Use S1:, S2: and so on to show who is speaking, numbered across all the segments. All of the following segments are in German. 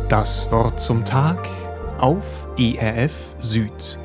S1: Das Wort zum Tag auf ERF Süd.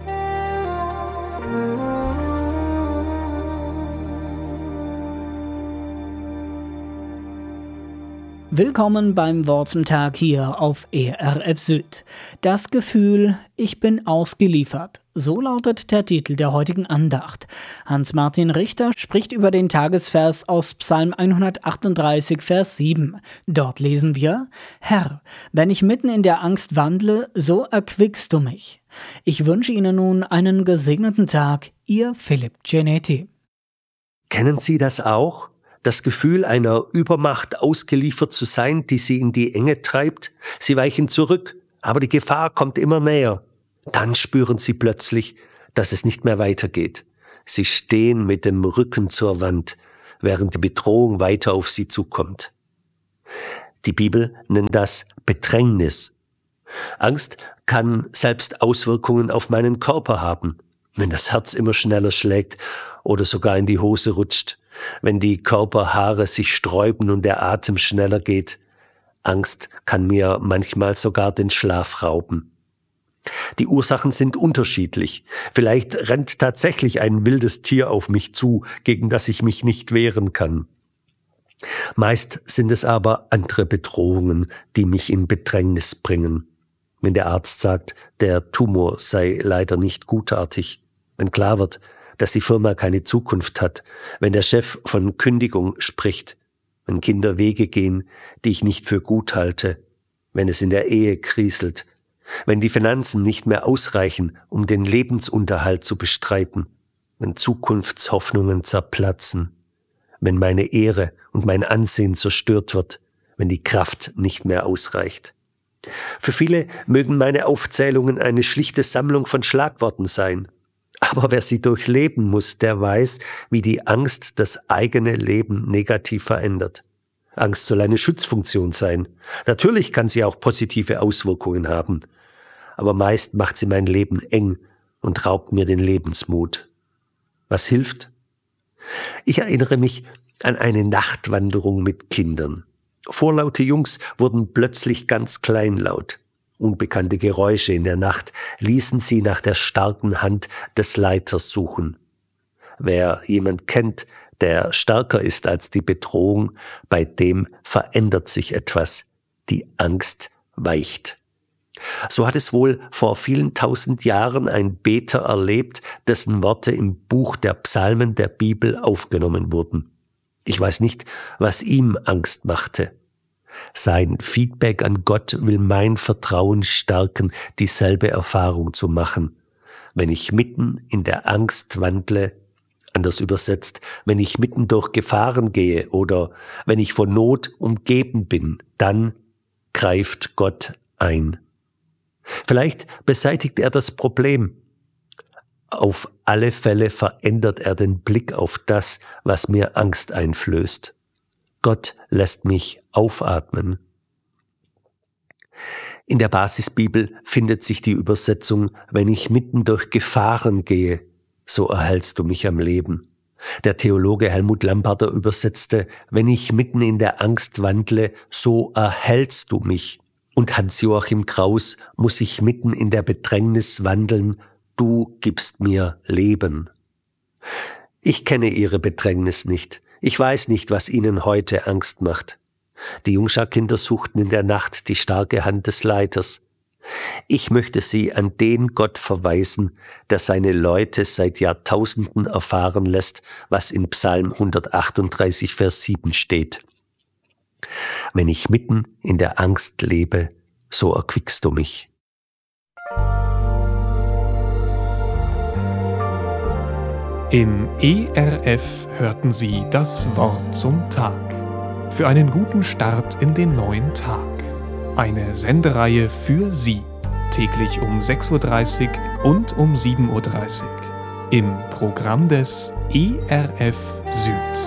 S2: Willkommen beim Wort zum Tag hier auf ERF Süd. Das Gefühl, ich bin ausgeliefert. So lautet der Titel der heutigen Andacht. Hans-Martin Richter spricht über den Tagesvers aus Psalm 138, Vers 7. Dort lesen wir: Herr, wenn ich mitten in der Angst wandle, so erquickst du mich. Ich wünsche Ihnen nun einen gesegneten Tag, Ihr Philipp Genetti.
S3: Kennen Sie das auch? Das Gefühl, einer Übermacht ausgeliefert zu sein, die Sie in die Enge treibt? Sie weichen zurück, aber die Gefahr kommt immer näher. Dann spüren Sie plötzlich, dass es nicht mehr weitergeht. Sie stehen mit dem Rücken zur Wand, während die Bedrohung weiter auf Sie zukommt. Die Bibel nennt das Bedrängnis. Angst kann selbst Auswirkungen auf meinen Körper haben, wenn das Herz immer schneller schlägt oder sogar in die Hose rutscht, wenn die Körperhaare sich sträuben und der Atem schneller geht. Angst kann mir manchmal sogar den Schlaf rauben. Die Ursachen sind unterschiedlich. Vielleicht rennt tatsächlich ein wildes Tier auf mich zu, gegen das ich mich nicht wehren kann. Meist sind es aber andere Bedrohungen, die mich in Bedrängnis bringen. Wenn der Arzt sagt, der Tumor sei leider nicht gutartig, wenn klar wird, dass die Firma keine Zukunft hat, wenn der Chef von Kündigung spricht, wenn Kinder Wege gehen, die ich nicht für gut halte, wenn es in der Ehe kriselt, wenn die Finanzen nicht mehr ausreichen, um den Lebensunterhalt zu bestreiten, wenn Zukunftshoffnungen zerplatzen, wenn meine Ehre und mein Ansehen zerstört wird, wenn die Kraft nicht mehr ausreicht. Für viele mögen meine Aufzählungen eine schlichte Sammlung von Schlagworten sein. Aber wer sie durchleben muss, der weiß, wie die Angst das eigene Leben negativ verändert. Angst soll eine Schutzfunktion sein. Natürlich kann sie auch positive Auswirkungen haben. Aber meist macht sie mein Leben eng und raubt mir den Lebensmut. Was hilft? Ich erinnere mich an eine Nachtwanderung mit Kindern. Vorlaute Jungs wurden plötzlich ganz kleinlaut. Unbekannte Geräusche in der Nacht ließen sie nach der starken Hand des Leiters suchen. Wer jemand kennt, der stärker ist als die Bedrohung, bei dem verändert sich etwas. Die Angst weicht. So hat es wohl vor vielen tausend Jahren ein Beter erlebt, dessen Worte im Buch der Psalmen der Bibel aufgenommen wurden. Ich weiß nicht, was ihm Angst machte. Sein Feedback an Gott will mein Vertrauen stärken, dieselbe Erfahrung zu machen. Wenn ich mitten in der Angst wandle, anders übersetzt, wenn ich mitten durch Gefahren gehe oder wenn ich von Not umgeben bin, dann greift Gott ein. Vielleicht beseitigt er das Problem. Auf alle Fälle verändert er den Blick auf das, was mir Angst einflößt. Gott lässt mich aufatmen. In der Basisbibel findet sich die Übersetzung, wenn ich mitten durch Gefahren gehe, so erhältst du mich am Leben. Der Theologe Helmut Lamparter übersetzte, wenn ich mitten in der Angst wandle, so erhältst du mich. Und Hans-Joachim Kraus, muss ich mitten in der Bedrängnis wandeln, du gibst mir Leben. Ich kenne Ihre Bedrängnis nicht. Ich weiß nicht, was Ihnen heute Angst macht. Die Jungschar-Kinder suchten in der Nacht die starke Hand des Leiters. Ich möchte Sie an den Gott verweisen, der seine Leute seit Jahrtausenden erfahren lässt, was in Psalm 138, Vers 7 steht. Wenn ich mitten in der Angst lebe, so erquickst du mich.
S1: Im ERF hörten Sie das Wort zum Tag. Für einen guten Start in den neuen Tag. Eine Sendereihe für Sie. Täglich um 6:30 Uhr und um 7:30 Uhr. Im Programm des ERF Süd.